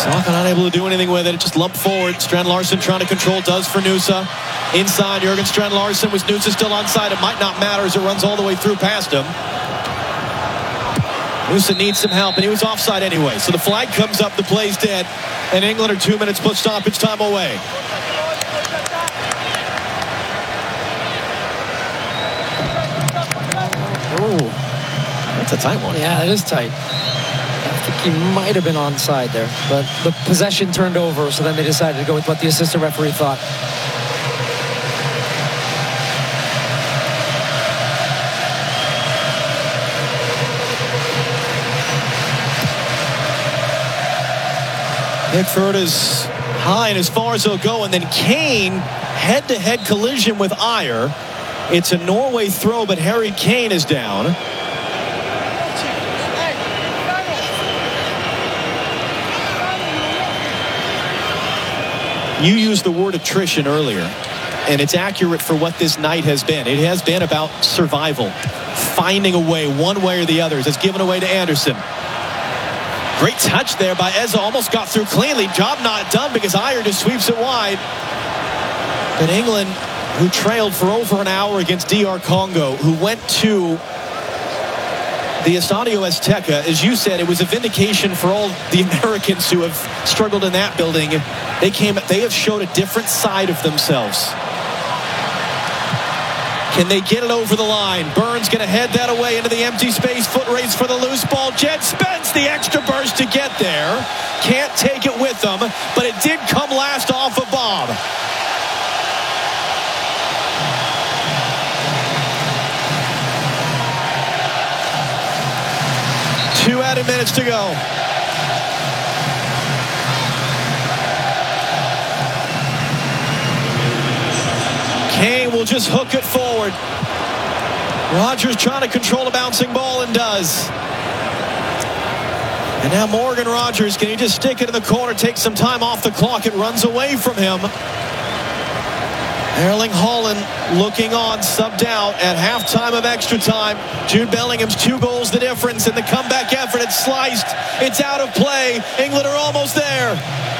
Saka unable to do anything with it. It just lumped forward. Strand Larsen trying to control, does for Nusa. Inside, Jurgen Strand Larsen. Was Nusa still onside? It might not matter as it runs all the way through past him. Nusa needs some help, and he was offside anyway. So the flag comes up, the play's dead, and England are 2 minutes plus stoppage time away. Oh, that's a tight one. Yeah, it is tight. I think he might have been onside there, but the possession turned over, so then they decided to go with what the assistant referee thought. Pickford is high and as far as he'll go, and then Kane head-to-head collision with Ajer. It's a Norway throw, but Harry Kane is down. You used the word attrition earlier, and it's accurate for what this night has been. It has been about survival, finding a way, one way or the other. It's given away to Anderson. Great touch there by Eze. Almost got through cleanly. Job not done because Ajer just sweeps it wide. But England, who trailed for over an hour against DR Congo, who went to the Estadio Azteca, as you said, it was a vindication for all the Americans who have struggled in that building. They have showed a different side of themselves. Can they get it over the line? Burns going to head that away into the empty space. Foot race for the loose ball. Jed Spence, the extra burst to get there. Can't take it with them, but it did come last off of Bob. Two added minutes to go. Kane will just hook it forward. Rodgers trying to control a bouncing ball and does. And now Morgan Rodgers, can he just stick it in the corner, take some time off the clock? It runs away from him. Erling Haaland looking on, subbed out at halftime of extra time. Jude Bellingham's 2 goals the difference in the comeback effort. It's sliced. It's out of play. England are almost there.